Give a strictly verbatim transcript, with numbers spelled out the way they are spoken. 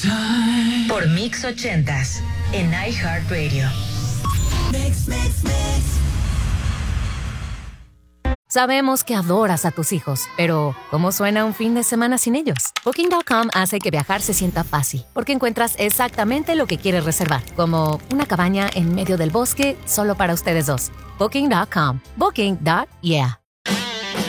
Por Mix ochentas en iHeartRadio. Mix, mix, mix. Sabemos que adoras a tus hijos, pero ¿cómo suena un fin de semana sin ellos? Booking punto com hace que viajar se sienta fácil, porque encuentras exactamente lo que quieres reservar, como una cabaña en medio del bosque solo para ustedes dos. Booking punto com. Booking. Yeah.